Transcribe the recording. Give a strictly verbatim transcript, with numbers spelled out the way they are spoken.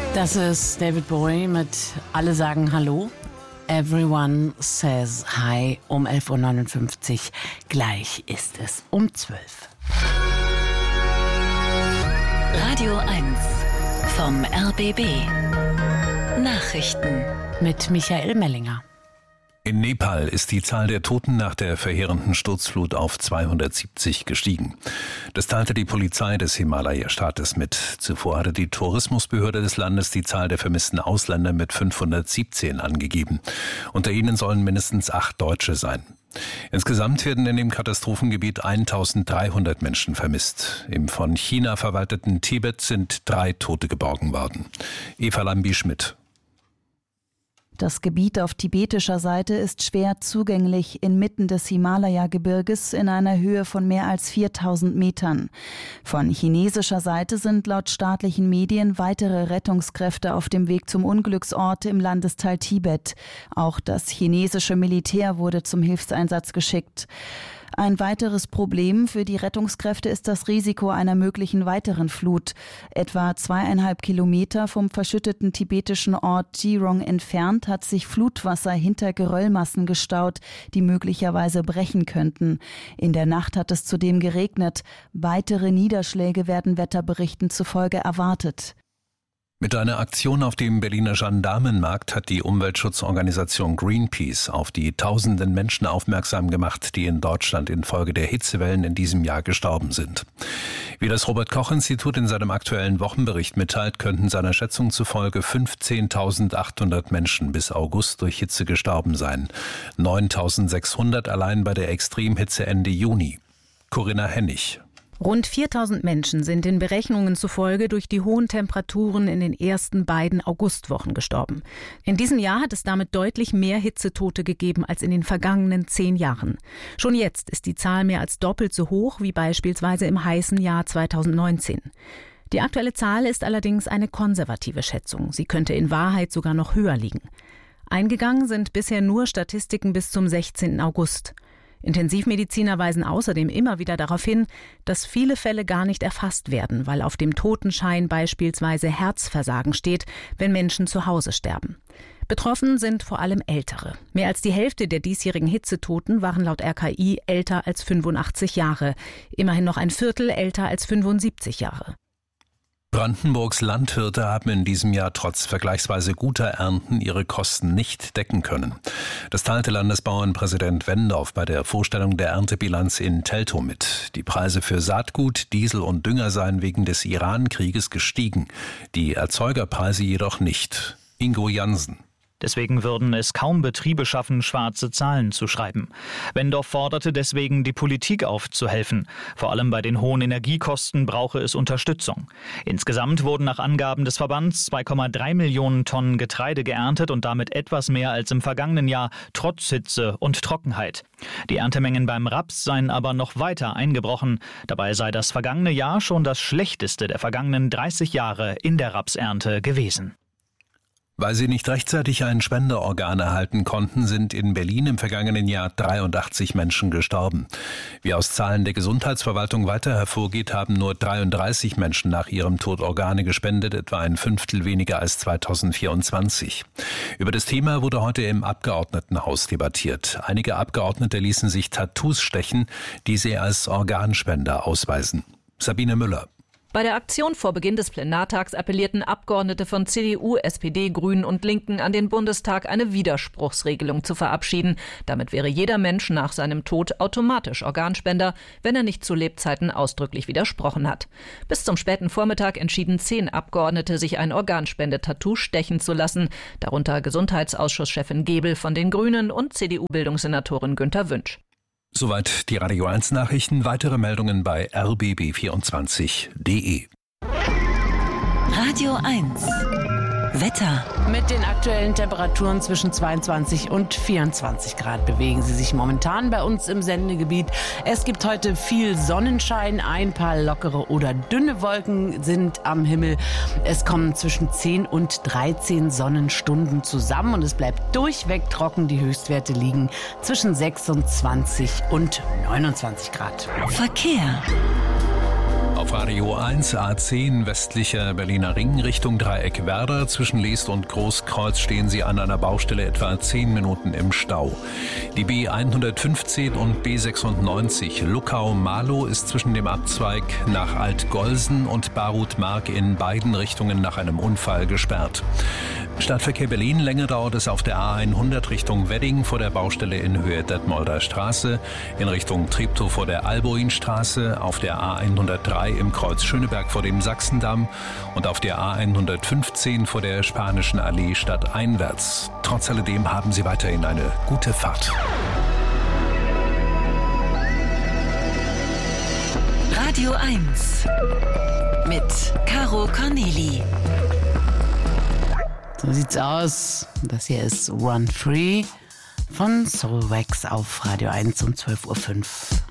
Das ist David Bowie mit Alle sagen Hallo. Everyone says hi um elf Uhr neunundfünfzig. Gleich ist es um zwölf. Radio eins vom R B B. Nachrichten mit Michael Mellinger. In Nepal ist die Zahl der Toten nach der verheerenden Sturzflut auf zweihundertsiebzig gestiegen. Das teilte die Polizei des Himalaya-Staates mit. Zuvor hatte die Tourismusbehörde des Landes die Zahl der vermissten Ausländer mit fünfhundertsiebzehn angegeben. Unter ihnen sollen mindestens acht Deutsche sein. Insgesamt werden in dem Katastrophengebiet eintausenddreihundert Menschen vermisst. Im von China verwalteten Tibet sind drei Tote geborgen worden. Eva Lambi-Schmidt. Das Gebiet auf tibetischer Seite ist schwer zugänglich inmitten des Himalaya-Gebirges in einer Höhe von mehr als viertausend Metern. Von chinesischer Seite sind laut staatlichen Medien weitere Rettungskräfte auf dem Weg zum Unglücksort im Landesteil Tibet. Auch das chinesische Militär wurde zum Hilfseinsatz geschickt. Ein weiteres Problem für die Rettungskräfte ist das Risiko einer möglichen weiteren Flut. Etwa zweieinhalb Kilometer vom verschütteten tibetischen Ort Jirong entfernt hat sich Flutwasser hinter Geröllmassen gestaut, die möglicherweise brechen könnten. In der Nacht hat es zudem geregnet. Weitere Niederschläge werden Wetterberichten zufolge erwartet. Mit einer Aktion auf dem Berliner Gendarmenmarkt hat die Umweltschutzorganisation Greenpeace auf die tausenden Menschen aufmerksam gemacht, die in Deutschland infolge der Hitzewellen in diesem Jahr gestorben sind. Wie das Robert-Koch-Institut in seinem aktuellen Wochenbericht mitteilt, könnten seiner Schätzung zufolge fünfzehntausendachthundert Menschen bis August durch Hitze gestorben sein. neuntausendsechshundert allein bei der Extremhitze Ende Juni. Corinna Hennig. Rund viertausend Menschen sind den Berechnungen zufolge durch die hohen Temperaturen in den ersten beiden Augustwochen gestorben. In diesem Jahr hat es damit deutlich mehr Hitzetote gegeben als in den vergangenen zehn Jahren. Schon jetzt ist die Zahl mehr als doppelt so hoch wie beispielsweise im heißen Jahr zweitausendneunzehn. Die aktuelle Zahl ist allerdings eine konservative Schätzung. Sie könnte in Wahrheit sogar noch höher liegen. Eingegangen sind bisher nur Statistiken bis zum sechzehnten August. Intensivmediziner weisen außerdem immer wieder darauf hin, dass viele Fälle gar nicht erfasst werden, weil auf dem Totenschein beispielsweise Herzversagen steht, wenn Menschen zu Hause sterben. Betroffen sind vor allem Ältere. Mehr als die Hälfte der diesjährigen Hitzetoten waren laut R K I älter als fünfundachtzig Jahre, immerhin noch ein Viertel älter als fünfundsiebzig Jahre. Brandenburgs Landwirte haben in diesem Jahr trotz vergleichsweise guter Ernten ihre Kosten nicht decken können. Das teilte Landesbauernpräsident Wendorf bei der Vorstellung der Erntebilanz in Teltow mit. Die Preise für Saatgut, Diesel und Dünger seien wegen des Iran-Krieges gestiegen, die Erzeugerpreise jedoch nicht. Ingo Jansen. Deswegen würden es kaum Betriebe schaffen, schwarze Zahlen zu schreiben. Wendorf forderte deswegen, die Politik aufzuhelfen. Vor allem bei den hohen Energiekosten brauche es Unterstützung. Insgesamt wurden nach Angaben des Verbands zwei Komma drei Millionen Tonnen Getreide geerntet und damit etwas mehr als im vergangenen Jahr, trotz Hitze und Trockenheit. Die Erntemengen beim Raps seien aber noch weiter eingebrochen. Dabei sei das vergangene Jahr schon das schlechteste der vergangenen dreißig Jahre in der Rapsernte gewesen. Weil sie nicht rechtzeitig ein Spenderorgan erhalten konnten, sind in Berlin im vergangenen Jahr dreiundachtzig Menschen gestorben. Wie aus Zahlen der Gesundheitsverwaltung weiter hervorgeht, haben nur dreiunddreißig Menschen nach ihrem Tod Organe gespendet, etwa ein Fünftel weniger als zweitausendvierundzwanzig. Über das Thema wurde heute im Abgeordnetenhaus debattiert. Einige Abgeordnete ließen sich Tattoos stechen, die sie als Organspender ausweisen. Sabine Müller. Bei der Aktion vor Beginn des Plenartags appellierten Abgeordnete von C D U, S P D, Grünen und Linken an den Bundestag, eine Widerspruchsregelung zu verabschieden. Damit wäre jeder Mensch nach seinem Tod automatisch Organspender, wenn er nicht zu Lebzeiten ausdrücklich widersprochen hat. Bis zum späten Vormittag entschieden zehn Abgeordnete, sich ein Organspende-Tattoo stechen zu lassen, darunter Gesundheitsausschuschefin Gebel von den Grünen und C D U-Bildungssenatorin Günter Wünsch. Soweit die Radio eins Nachrichten. Weitere Meldungen bei r b b vierundzwanzig punkt d e. Radio eins Wetter. Mit den aktuellen Temperaturen zwischen zweiundzwanzig und vierundzwanzig Grad bewegen sie sich momentan bei uns im Sendegebiet. Es gibt heute viel Sonnenschein, ein paar lockere oder dünne Wolken sind am Himmel. Es kommen zwischen zehn und dreizehn Sonnenstunden zusammen und es bleibt durchweg trocken. Die Höchstwerte liegen zwischen sechsundzwanzig und neunundzwanzig Grad. Verkehr. Auf Radio eins A zehn westlicher Berliner Ring Richtung Dreieck Werder. Zwischen Leest und Großkreuz stehen Sie an einer Baustelle etwa zehn Minuten im Stau. Die B hundertfünfzehn und B sechsundneunzig Luckau-Marlow ist zwischen dem Abzweig nach Altgolsen und Barut-Mark in beiden Richtungen nach einem Unfall gesperrt. Stadtverkehr Berlin, länger dauert es auf der A hundert Richtung Wedding vor der Baustelle in Höhe Detmolder Straße, in Richtung Treptow vor der Alboinstraße, auf der A hundertdrei im Kreuz Schöneberg vor dem Sachsendamm und auf der A hundertfünfzehn vor der Spanischen Allee stadteinwärts. Trotz alledem haben Sie weiterhin eine gute Fahrt. Radio eins mit Caro Corneli. So sieht's aus. Das hier ist Run Free von Soulwax auf Radio eins um zwölf Uhr fünf.